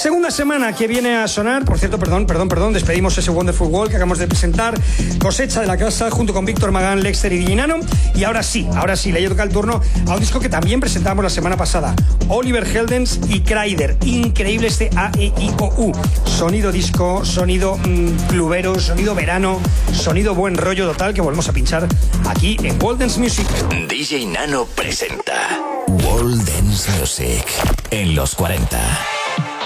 Segunda semana que viene a sonar, por cierto, perdón, despedimos ese Wonderful World que acabamos de presentar, Cosecha de la Casa, junto con Víctor Magán, Lexter y Guillinano. Y ahora sí, le toca el turno a un disco que también presentamos la semana pasada, Oliver Heldens y Kryder. Increíble este A-E-I-O-U. Sonido disco, sonido clubero, sonido verano, sonido buen rollo total que volvemos a pinchar aquí en World Dance Music. DJ Nano presenta World Dance Music en los 40.